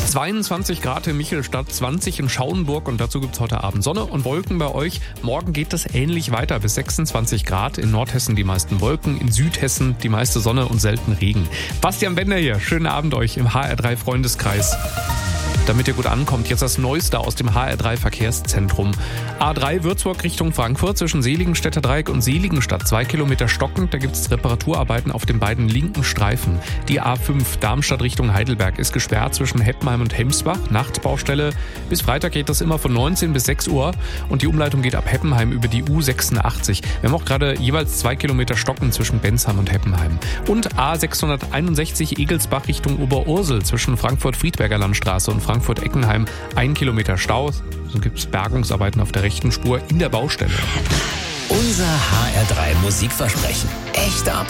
22 Grad in Michelstadt, 20 in Schauenburg und dazu gibt es heute Abend Sonne und Wolken bei euch. Morgen geht es ähnlich weiter bis 26 Grad. In Nordhessen die meisten Wolken, in Südhessen die meiste Sonne und selten Regen. Bastian Bender hier, schönen Abend euch im HR3 Freundeskreis. Damit ihr gut ankommt, jetzt das Neueste aus dem HR3 Verkehrszentrum. A3 Würzburg Richtung Frankfurt zwischen Seligenstädter Dreieck und Seligenstadt. 2 Kilometer stockend, da gibt es Reparaturarbeiten auf den beiden linken Streifen. Die A5 Darmstadt Richtung Heidelberg ist gesperrt zwischen Heppenheim und Hemsbach. Nachtbaustelle. Bis Freitag geht das immer von 19 bis 6 Uhr und die Umleitung geht ab Heppenheim über die U86. Wir haben auch gerade jeweils 2 Kilometer stockend zwischen Bensheim und Heppenheim. Und A661 Egelsbach Richtung Oberursel zwischen Frankfurt-Friedberger Landstraße und Frankfurt-Eckenheim 1 Kilometer Stau. So gibt es Bergungsarbeiten auf der rechten Spur in der Baustelle. Unser HR3 Musikversprechen. Echter